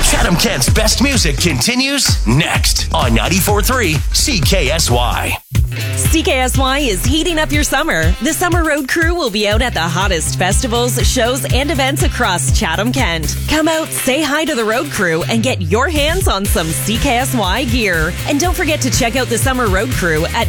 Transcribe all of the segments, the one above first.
Chatham-Kent's best music continues next on 94.3 CKSY. CKSY is heating up your summer. The Summer Road Crew will be out at the hottest festivals, shows, and events across Chatham-Kent. Come out, say hi to the Road Crew, and get your hands on some CKSY gear. And don't forget to check out the Summer Road Crew at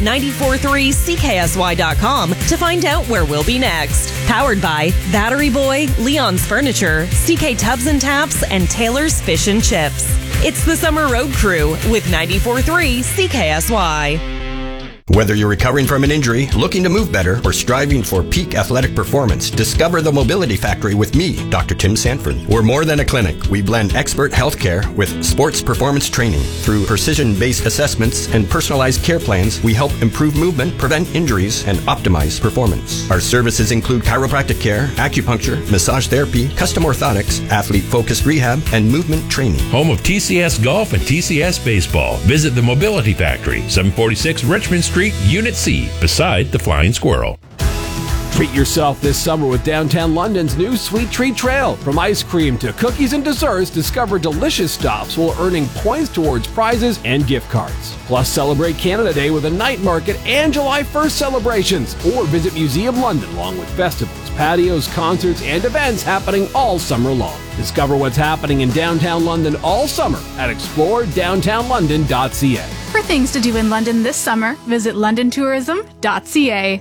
943CKSY.com to find out where we'll be next. Powered by Battery Boy, Leon's Furniture, CK Tubs and Taps, and Taylor's Fish and Chips. It's the Summer Road Crew with 94.3 CKSY. Whether you're recovering from an injury, looking to move better, or striving for peak athletic performance, discover the Mobility Factory with me, Dr. Tim Sanford. We're more than a clinic. We blend expert healthcare with sports performance training. Through precision-based assessments and personalized care plans, we help improve movement, prevent injuries, and optimize performance. Our services include chiropractic care, acupuncture, massage therapy, custom orthotics, athlete-focused rehab, and movement training. Home of TCS Golf and TCS Baseball. Visit the Mobility Factory, 746 Richmond Street, Unit C, beside the Flying Squirrel. Treat yourself this summer with downtown London's new Sweet Treat Trail. From ice cream to cookies and desserts, discover delicious stops while earning points towards prizes and gift cards. Plus, celebrate Canada Day with a night market and July 1st celebrations. Or visit Museum London along with festivals, patios, concerts, and events happening all summer long. Discover what's happening in downtown London all summer at exploredowntownlondon.ca. For things to do in London this summer, visit londontourism.ca.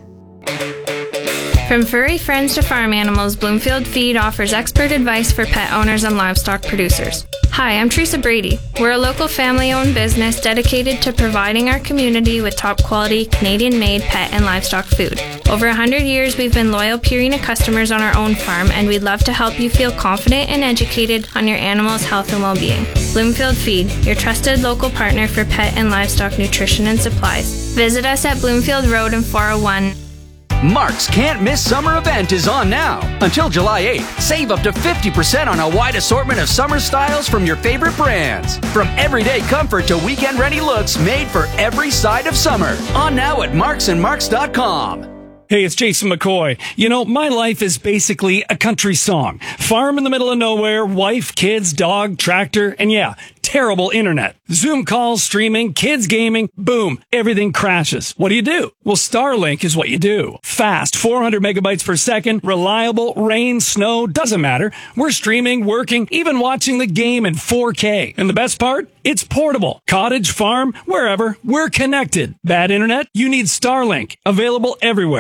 From furry friends to farm animals, Bloomfield Feed offers expert advice for pet owners and livestock producers. Hi, I'm Teresa Brady. We're a local family-owned business dedicated to providing our community with top-quality, Canadian-made pet and livestock food. Over 100 years, we've been loyal Purina customers on our own farm, and we'd love to help you feel confident and educated on your animal's health and well-being. Bloomfield Feed, your trusted local partner for pet and livestock nutrition and supplies. Visit us at Bloomfield Road in 401. Mark's Can't Miss Summer event is on now. Until July 8th, save up to 50% on a wide assortment of summer styles from your favorite brands. From everyday comfort to weekend-ready looks made for every side of summer. On now at marksandmarks.com. Hey, it's Jason McCoy. You know, my life is basically a country song. Farm in the middle of nowhere, wife, kids, dog, tractor, and yeah, terrible internet. Zoom calls, streaming, kids gaming, boom, everything crashes. What do? Well, Starlink is what you do. Fast, 400 megabytes per second, reliable, rain, snow, doesn't matter. We're streaming, working, even watching the game in 4K. And the best part? It's portable. Cottage, farm, wherever, we're connected. Bad internet? You need Starlink. Available everywhere.